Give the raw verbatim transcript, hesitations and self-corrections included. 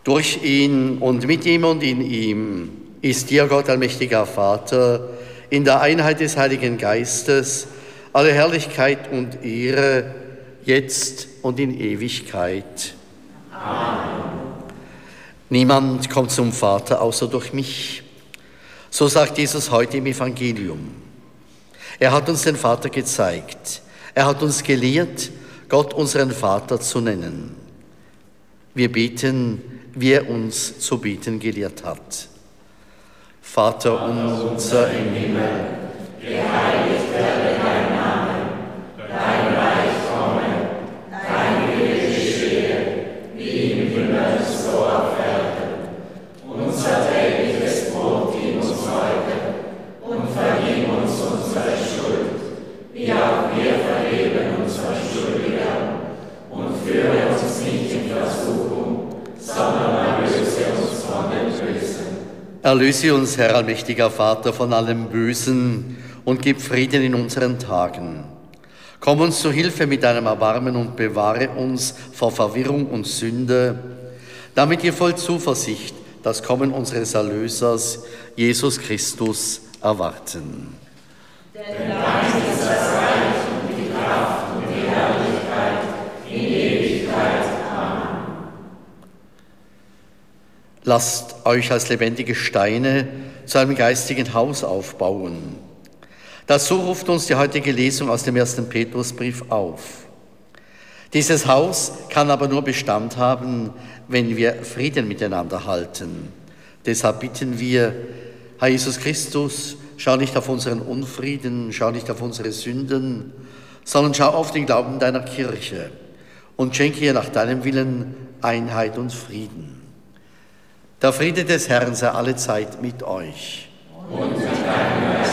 Durch ihn und mit ihm und in ihm ist dir, Gott, allmächtiger Vater, in der Einheit des Heiligen Geistes, alle Herrlichkeit und Ehre, jetzt und in Ewigkeit. Amen. Niemand kommt zum Vater außer durch mich. So sagt Jesus heute im Evangelium. Er hat uns den Vater gezeigt. Er hat uns gelehrt, Gott unseren Vater zu nennen. Wir beten, wie er uns zu beten gelehrt hat. Vater unser im Himmel, geheiligt werde dein Name, dein Reich komme, dein Wille geschehe, wie im Himmel so auf Erden. Unser tägliches Brot gib uns heute und vergib uns unsere Schuld, wie auch wir vergeben unseren Schuldigern. Und führe uns nicht in Versuchung, sondern erlöse uns von dem Bösen. Erlöse uns, Herr allmächtiger Vater, von allem Bösen und gib Frieden in unseren Tagen. Komm uns zu Hilfe mit deinem Erbarmen und bewahre uns vor Verwirrung und Sünde, damit wir voll Zuversicht das Kommen unseres Erlösers, Jesus Christus, erwarten. Denn dein ist das Reich und die Kraft und die Herrlichkeit in Ewigkeit. Amen. Lasst euch als lebendige Steine zu einem geistigen Haus aufbauen. Dazu ruft uns die heutige Lesung aus dem ersten Petrusbrief auf. Dieses Haus kann aber nur Bestand haben, wenn wir Frieden miteinander halten. Deshalb bitten wir, Herr Jesus Christus, schau nicht auf unseren Unfrieden, schau nicht auf unsere Sünden, sondern schau auf den Glauben deiner Kirche und schenke ihr nach deinem Willen Einheit und Frieden. Der Friede des Herrn sei allezeit mit euch. Und mit deinem